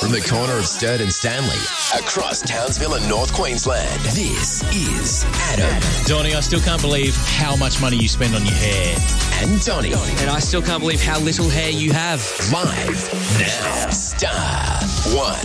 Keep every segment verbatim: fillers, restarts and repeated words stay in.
from the corner of Sturt and Stanley, across Townsville and North Queensland. This is Adam. Donnie, I still can't believe how much money you spend on your hair. And Donnie. And I still can't believe how little hair you have. Live now. Star one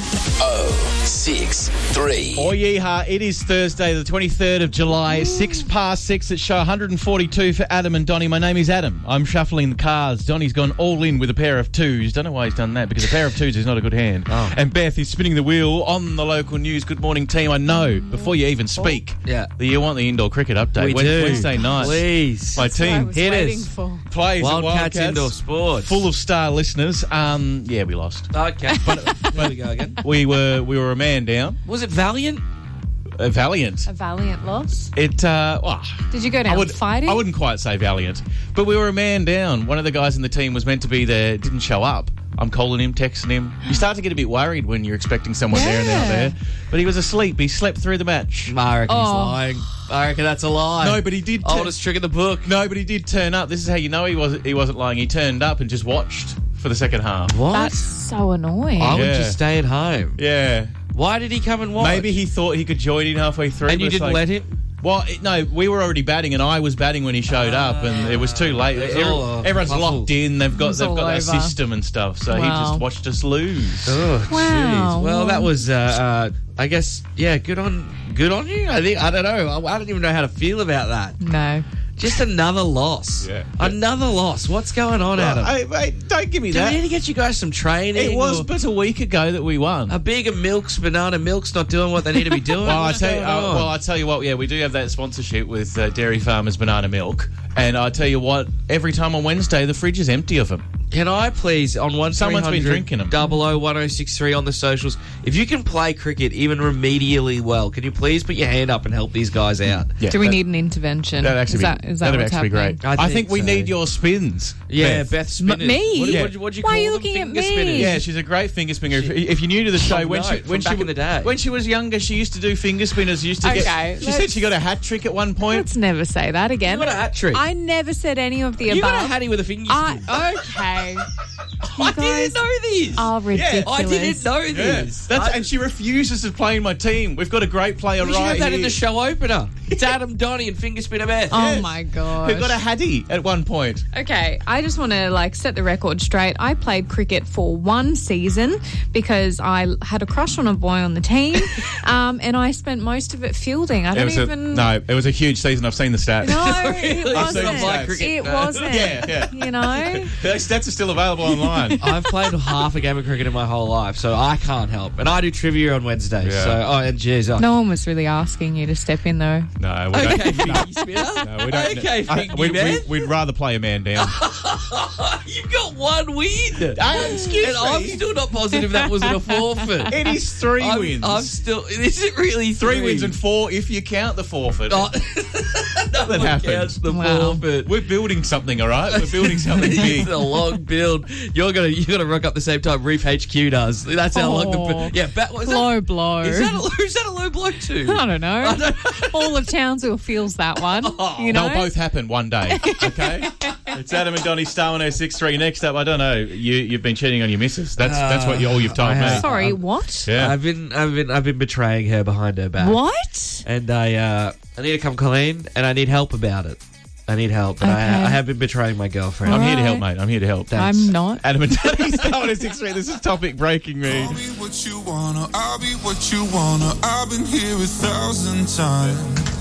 oh six three. Oh, yeehaw. It is Thursday, the twenty-third of July, six past six at show one forty-two for Adam and Donnie. My name is Adam. I'm shuffling the cards. Donnie's gone all in with a pair of twos. Don't know why he's done that, because a pair of twos is not a good hand. Oh. And Beth is spinning the wheel on the local news. Good morning, team. I know, before you even speak, Yeah. that you want the indoor cricket update. We Wed- do. Wednesday night. Please. My That's what I team was Hit waiting us. for. plays at Wildcats Wildcats. Indoor Sports. Full of star listeners. Um, yeah, we lost. Okay. There we go again. We were we were a man down. Was it Valiant? Uh, valiant. A valiant loss. It. Uh, well, Did you go down I would, fighting? I wouldn't quite say valiant, but we were a man down. One of the guys in the team was meant to be there, didn't show up. I'm calling him, texting him. You start to get a bit worried when you're expecting someone there and they're not Yeah. there. But he was asleep. He slept through the match. I reckon he's Oh. lying. I reckon that's a lie. No, but he did. tu- Oldest trick in the book. no, but he did turn up. This is how you know he wasn't. He wasn't lying. He turned up and just watched for the second half. What? That's so annoying. I would Yeah. just stay at home. Yeah. Why did he come and watch? Maybe he thought he could join in halfway through. And but you it's didn't like- let him? Well, it, no, we were already batting, and I was batting when he showed up, and it was too late. It was Every- all a everyone's waffle. locked in. They've got was they've all got their over. system and stuff. So he Wow. just watched us lose. Oh, Wow. jeez. Well, that was, uh, uh, I guess, yeah, good on good on you. I think, I don't know. I, I don't even know how to feel about that. No. Just another loss. Yeah. Another loss. What's going on, Adam? Hey, hey, don't give me Do we that. need to get you guys some training? It was or but a week ago that we won. a big of milks, banana milk's not doing what they need to be doing. Well, I What's tell you, going uh, on? well, I tell you what. Yeah, we do have that sponsorship with uh, Dairy Farmers Banana Milk, and I tell you what. Every time on Wednesday, the fridge is empty of them. Can I please, on one Someone's been drinking 'em. double oh one oh six three on the socials, if you can play cricket even remedially well, can you please put your hand up and help these guys out? Yeah, Do we that- need an intervention? That'd actually is be, that, is that that'd what's actually be happening? great. I I think, think we so. need your spins. Yeah, Beth. Beth Spinners. me? What, Yeah. what, what'd you Why call are you them? looking at Finger me? spinners. Yeah, she's a great finger spinner. If, if you're new to the show, Oh, when no, she from when back she in the day. when she was younger, she used to do finger spinners. Used to Okay, get. She said let's- she got a hat trick at one point. Let's never say that again. You got a hat trick. I never said any of the You got a above. hattie with a finger spin. I, okay. I You guys didn't know this. are ridiculous. I didn't know Yeah. this. That's, I- and she refuses to play in my team. We've got a great player we should right have that here in the show opener. It's Adam, Donnie, and Finger Spinner Beth. Oh Yes. my god. who got a hattie at one point. Okay, I just want to like set the record straight. I played cricket for one season because I had a crush on a boy on the team, um, and I spent most of it fielding. I It don't was a, even. no, it was a huge season. I've seen the stats. No, Really? it I've seen wasn't. the cricket. It No. wasn't. Yeah, yeah. You know. Those stats are still available online. I've played half a game of cricket in my whole life, so I can't help. And I do trivia on Wednesdays. Yeah. So, oh, and geez, oh. No one was really asking you to step in though. No, we Okay, don't. No, Fingy Spinner. no, we don't. Okay, I- Fingy we, we, Beth. we'd rather play a man down. You've got one win. Uh, excuse and I'm me. still not positive that wasn't a forfeit. It is 3 I'm, wins. I'm still. Is it really three three, wins and four if you count the forfeit. Oh, that one happens. counts the Wow. forfeit. We're building something, all right? We're building something big. It's a long build. You're gonna you're gonna rock up the same time Reef H Q does. That's how long the Oh. build. Yeah, bat, what is Low that? blow. Is that a, who's that a low blow to? I don't know. I don't All of Townsville feels that one. Oh. you know. They'll both happen one day, okay? It's Adam and Donnie, Star one oh six three. Next up, I don't know, you, you've been cheating on your missus. That's that's what you, all you've told I me. have. Sorry, Um, what? Yeah. I've been I've been I've been betraying her behind her back. What? And I uh, I need to come clean, and I need help about it. I need help, and Okay. I, I have been betraying my girlfriend. I'm here to help, Alright. mate. I'm here to help. Thanks. I'm not. Adam and Donnie, Star one oh six three. This is Topic Breaking Me. I'll be what you wanna, I'll be what you wanna. I've been here a thousand times.